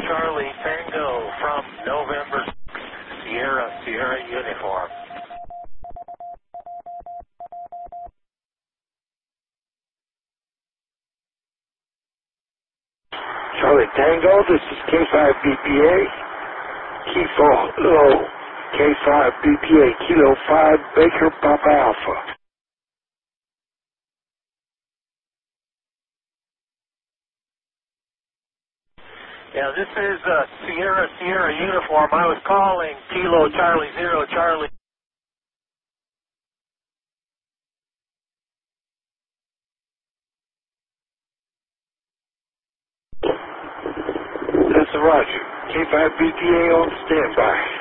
Charlie Tango from November Sierra uniform. Charlie Tango, this is K5BPA, Kilo, K5BPA, Kilo 5, Baker Papa Alpha. Yeah, this is Sierra uniform. I was calling Kilo Charlie 0 Charlie. That's a Roger. K5BPA on standby.